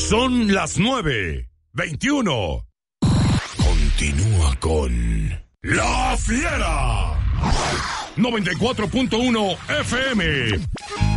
Son las 9:21. Continúa con La Fiera. 94.1 FM.